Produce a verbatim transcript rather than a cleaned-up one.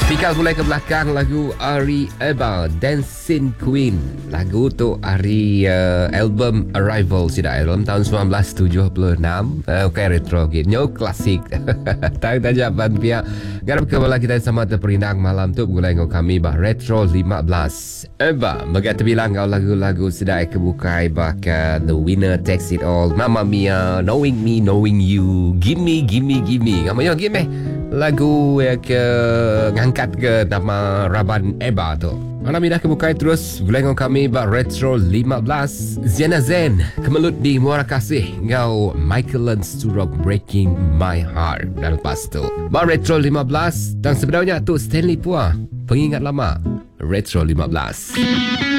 Tikal mulai ke belakang lagu Ari Eba, Dancing Queen. Lagu tu Ari uh, album Arrival sida album tahun sembilan belas tujuh puluh enam. Uh, okay, retro gitu. Nyo klasik. Tak taja ban pia. Garap kembali kita sama terperinang malam tu gulai ngau kami bah retro lima belas. Eba, bagai terbilang kau lagu-lagu sida kebukai baka The Winner Takes It All, Mamma Mia, Knowing Me, Knowing You, Gimme, Gimme, Gimme. Ngamoy gimme. Lagu yang ke ngangkat ke nama Raban Eba tu. Malam ini dah kebukai terus gulai kami ba retro lima belas. Ziana Zen kemelut di Muara Kasih ngau Michael and Sturrock Breaking My Heart. Dan lepas tu ba retro lima belas dan sebenarnya tu Stanley Pua pengingat lama retro lima belas.